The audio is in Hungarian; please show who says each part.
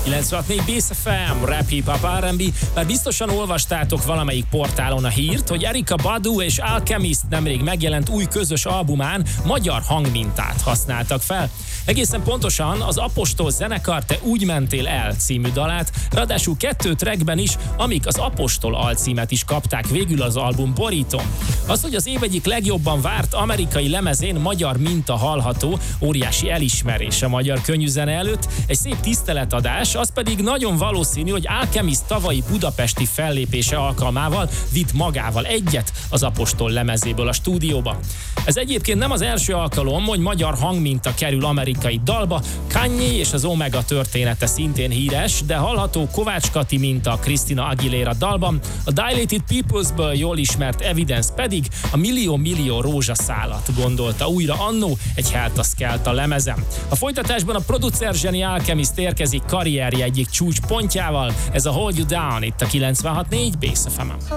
Speaker 1: 96.4 Bass FM, Rap, Hip Hop, R&B. Már biztosan olvastátok valamelyik portálon a hírt, hogy Erykah Badu és Alchemist nemrég megjelent új közös albumán magyar hangmintát használtak fel. Egészen pontosan az Apostol zenekar Te úgy mentél el című dalát, ráadásul 2 trackben is, amik az Apostol alcímet is kapták végül az album borítón. Az, hogy az év egyik legjobban várt amerikai lemezén magyar minta hallható, óriási elismerés a magyar könnyűzene előtt, egy szép tiszteletadás, az pedig nagyon valószínű, hogy Alchemist tavalyi budapesti fellépése alkalmával vitt magával egyet az Apostol lemezéből a stúdióba. Ez egyébként nem az első alkalom, hogy magyar hangminta kerül amerikai dalba, Kanye és az Omega története szintén híres, de hallható Kovács Kati minta a Christina Aguilera dalban, a Dilated Peoples-ből jól ismert Evidence pedig a millió rózsaszálat gondolta újra annó egy Helta-Skelta lemezen. A folytatásban a producer zseni Alchemist érkezik karrierje egyik csúcspontjával, ez a Hold You Down itt a 96.4 Bass FM-en.